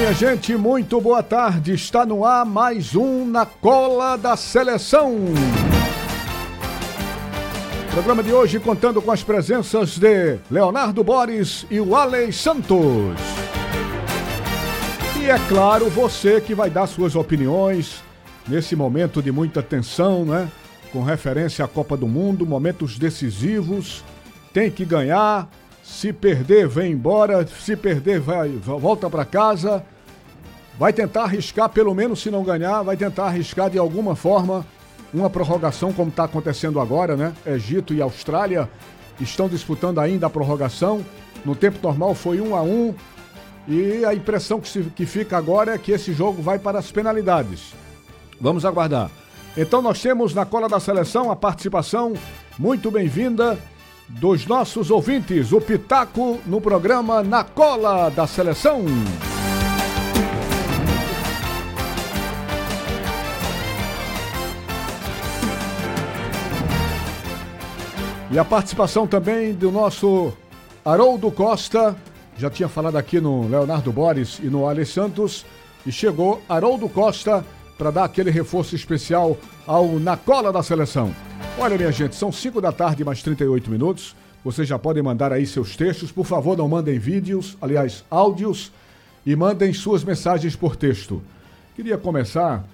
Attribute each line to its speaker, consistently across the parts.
Speaker 1: minha gente, muito boa tarde. Está no ar mais um Na Cola da Seleção. Programa de hoje contando com as presenças de Leonardo Boris e o Alex Santos. E é claro, você que vai dar suas opiniões nesse momento de muita tensão, né? Com referência à Copa do Mundo, momentos decisivos, tem que ganhar. Se perder, vem embora. Se perder, volta para casa. Vai tentar arriscar, pelo menos se não ganhar, vai tentar arriscar de alguma forma uma prorrogação, como está acontecendo agora, né? Egito e Austrália estão disputando ainda a prorrogação. No tempo normal foi 1-1. E a impressão que fica agora é que esse jogo vai para as penalidades. Vamos aguardar. Então nós temos na Cola da Seleção a participação muito bem-vinda dos nossos ouvintes, o Pitaco no programa Na Cola da Seleção. E a participação também do nosso Haroldo Costa, já tinha falado aqui no Leonardo Boris e no Alex Santos, e chegou Haroldo Costa para dar aquele reforço especial ao Na Cola da Seleção. Olha, minha gente, são 5 da tarde mais 38 minutos. Vocês já podem mandar aí seus textos. Por favor, não mandem vídeos, aliás, áudios, e mandem suas mensagens por texto. Queria começar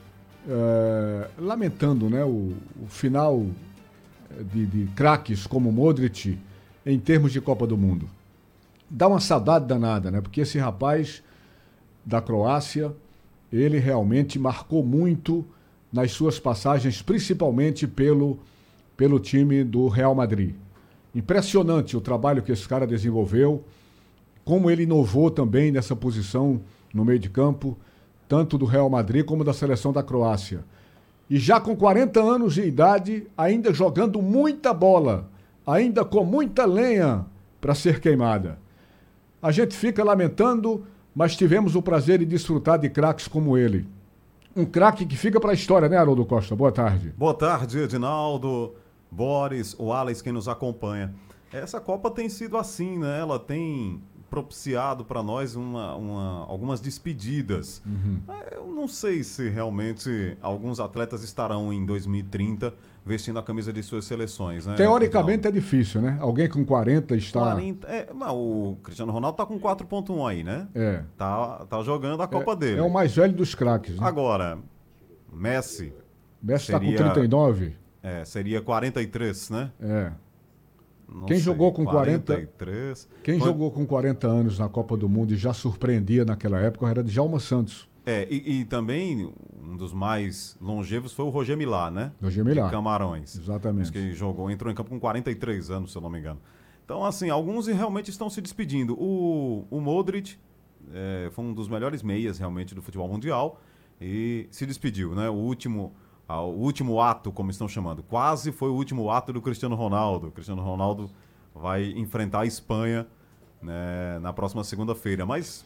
Speaker 1: lamentando, né, o final de craques como Modric em termos de Copa do Mundo. Dá uma saudade danada, né? Porque esse rapaz da Croácia, ele realmente marcou muito nas suas passagens, principalmente pelo time do Real Madrid. Impressionante o trabalho que esse cara desenvolveu, como ele inovou também nessa posição no meio de campo, tanto do Real Madrid como da seleção da Croácia. E já com 40 anos de idade, ainda jogando muita bola, ainda com muita lenha para ser queimada. A gente fica lamentando, mas tivemos o prazer de desfrutar de craques como ele. Um craque que fica para a história, né, Haroldo Costa? Boa tarde.
Speaker 2: Boa tarde, Edinaldo, Boris, o Alex, quem nos acompanha. Essa Copa tem sido assim, né? Ela tem propiciado para nós algumas despedidas. Eu não sei se realmente alguns atletas estarão em 2030 vestindo a camisa de suas seleções, né?
Speaker 1: Teoricamente é difícil, né? Alguém com 40 está...
Speaker 2: 40, mas o Cristiano Ronaldo tá com 4.1 aí, né?
Speaker 1: É.
Speaker 2: Tá jogando a Copa dele.
Speaker 1: É o mais velho dos craques, né?
Speaker 2: Agora, Messi
Speaker 1: está com 39.
Speaker 2: Seria 43, né?
Speaker 1: É.
Speaker 2: Quem
Speaker 1: jogou com
Speaker 2: 43.
Speaker 1: Jogou com 40 anos na Copa do Mundo e já surpreendia naquela época era Djalma Santos.
Speaker 2: E também um dos mais longevos foi o Roger Milá, né?
Speaker 1: Roger Milá.
Speaker 2: De Camarões.
Speaker 1: Exatamente.
Speaker 2: Que entrou em campo com 43 anos, se eu não me engano. Então, assim, alguns realmente estão se despedindo. O Modric foi um dos melhores meias, realmente, do futebol mundial e se despediu, né? O último ato, como estão chamando. Quase foi o último ato do Cristiano Ronaldo. O Cristiano Ronaldo vai enfrentar a Espanha, né, na próxima segunda-feira. Mas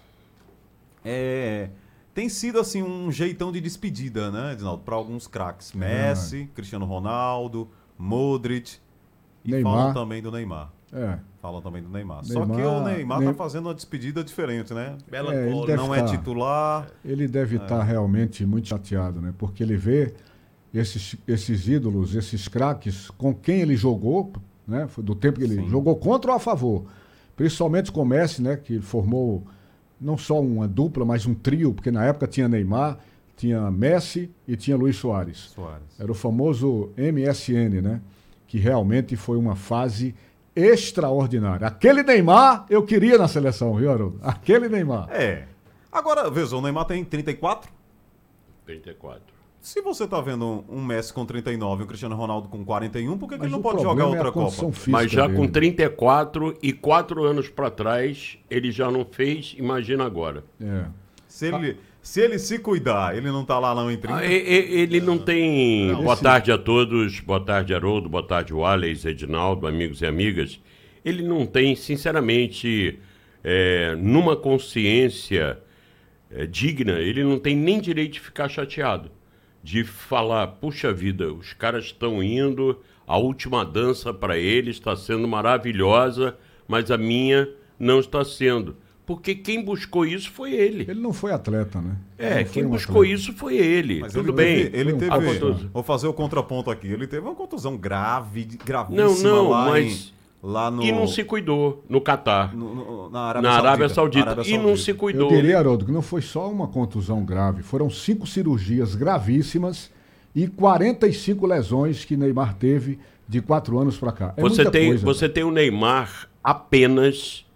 Speaker 2: tem sido assim um jeitão de despedida, né, Edinaldo, para alguns craques. Messi, Cristiano Ronaldo, Modric e
Speaker 1: Neymar.
Speaker 2: falam também do Neymar. Falam também do Neymar. Só que o Neymar tá fazendo uma despedida diferente, né? Não é titular.
Speaker 1: Ele deve estar realmente muito chateado, né? Porque ele vê esses ídolos, esses craques, com quem ele jogou, né? Do tempo que ele jogou contra ou a favor. Principalmente com o Messi, né? Que formou não só uma dupla, mas um trio, porque na época tinha Neymar, tinha Messi e tinha Luis Soares. Era o famoso MSN, né? Que realmente foi uma fase extraordinária. Aquele Neymar eu queria na seleção, viu, Haroldo? Aquele Neymar.
Speaker 2: Agora, veja, o Neymar tem 34?
Speaker 3: 34.
Speaker 2: Se você tá vendo um Messi com 39 e um Cristiano Ronaldo com 41, por que ele não pode jogar outra Copa?
Speaker 3: Mas já
Speaker 1: dele.
Speaker 3: Com 34 e 4 anos para trás, ele já não fez, imagina agora.
Speaker 2: Se ele se cuidar, ele não tá lá não em 30?
Speaker 3: Ele não tem... Boa tarde a todos, boa tarde Haroldo, boa tarde Wallace, Edinaldo, amigos e amigas. Ele não tem, sinceramente, numa consciência digna, ele não tem nem direito de ficar chateado. De falar, puxa vida, os caras estão indo, a última dança para eles está sendo maravilhosa, mas a minha não está sendo. Porque quem buscou isso foi ele.
Speaker 1: Ele não foi atleta, né?
Speaker 3: Quem buscou isso foi ele.
Speaker 2: Mas
Speaker 3: Tudo bem.
Speaker 2: Ele teve.
Speaker 3: contusão.
Speaker 2: Vou fazer o contraponto aqui. Ele teve uma contusão gravíssima lá no.
Speaker 3: E não se cuidou no Catar.
Speaker 2: Na
Speaker 3: Arábia Saudita. E não se cuidou.
Speaker 1: Eu diria, Haroldo, que não foi só uma contusão grave. Foram 5 cirurgias gravíssimas e 45 lesões que Neymar teve de 4 anos para cá.
Speaker 3: Você tem o Neymar apenas...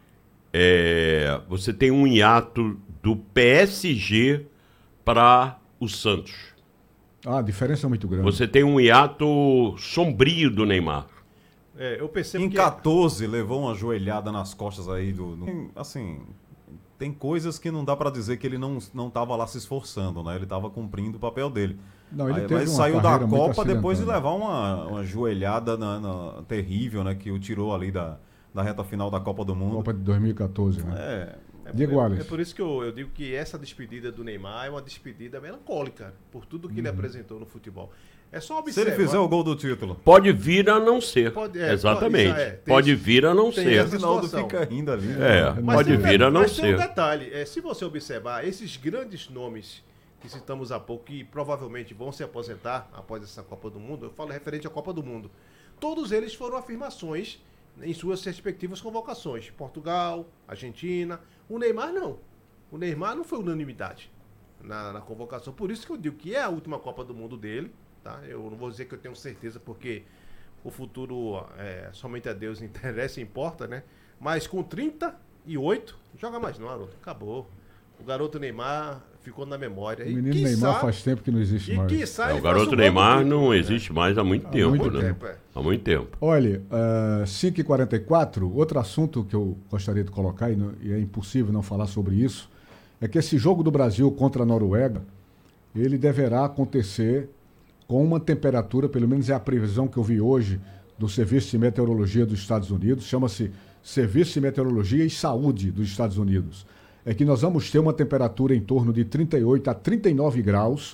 Speaker 3: você tem um hiato do PSG para o Santos.
Speaker 1: A diferença é muito grande.
Speaker 3: Você tem um hiato sombrio do Neymar.
Speaker 4: Eu percebo
Speaker 2: Em 14 levou uma joelhada nas costas aí assim, tem coisas que não dá pra dizer que ele não estava lá se esforçando, né? Ele estava cumprindo o papel dele.
Speaker 1: Não, ele teve
Speaker 2: mas
Speaker 1: uma
Speaker 2: saiu da
Speaker 1: carreira muito
Speaker 2: Copa depois de
Speaker 1: acidentada.
Speaker 2: levar uma joelhada terrível, né? Que o tirou ali da reta final da Copa do Mundo.
Speaker 1: Copa de 2014, né? Diego Wallace.
Speaker 4: É por isso que eu digo que essa despedida do Neymar é uma despedida melancólica, por tudo que ele apresentou no futebol. É só
Speaker 2: Se
Speaker 4: observar.
Speaker 2: ele fizer o gol do título.
Speaker 3: Pode vir a não ser.
Speaker 4: Exatamente.
Speaker 3: Pode vir a não ser.
Speaker 4: essa
Speaker 2: Ronaldo
Speaker 4: situação.
Speaker 2: fica ainda ali. Né?
Speaker 3: Pode vir a não
Speaker 4: mas tem
Speaker 3: ser.
Speaker 4: um detalhe, se você observar, esses grandes nomes que citamos há pouco, que provavelmente vão se aposentar após essa Copa do Mundo, eu falo referente à Copa do Mundo, todos eles foram afirmações em suas respectivas convocações. Portugal, Argentina, o Neymar não. O Neymar não foi unanimidade na convocação, por isso que eu digo que é a última Copa do Mundo dele, tá? Eu não vou dizer que eu tenho certeza, porque o futuro somente a Deus interessa e importa, né? Mas com 38, joga mais não, Haroldo. Acabou. O garoto Neymar ficou na memória.
Speaker 1: O menino Neymar faz tempo que não existe mais.
Speaker 3: O garoto Neymar não existe mais há muito tempo,
Speaker 1: muito
Speaker 3: né? Há muito tempo.
Speaker 1: Olha, 5h44, outro assunto que eu gostaria de colocar, e é impossível não falar sobre isso, é que esse jogo do Brasil contra a Noruega, ele deverá acontecer com uma temperatura, pelo menos é a previsão que eu vi hoje do Serviço de Meteorologia dos Estados Unidos, chama-se Serviço de Meteorologia e Saúde dos Estados Unidos. É que nós vamos ter uma temperatura em torno de 38 a 39 graus.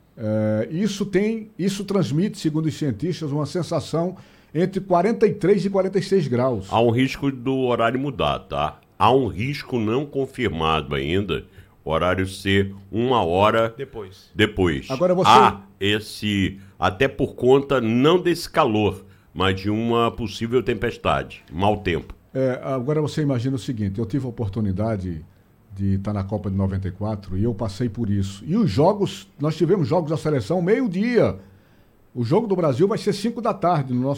Speaker 1: Isso transmite, segundo os cientistas, uma sensação entre 43 e 46 graus.
Speaker 3: Há um risco do horário mudar, tá? Há um risco não confirmado ainda, o horário ser 1 hora depois.
Speaker 1: Agora você...
Speaker 3: Há até por conta não desse calor, mas de uma possível tempestade, mau tempo.
Speaker 1: Agora você imagina o seguinte, eu tive a oportunidade de estar na Copa de 94 e eu passei por isso. E os jogos, nós tivemos jogos da seleção meio-dia. O jogo do Brasil vai ser 5 da tarde no nosso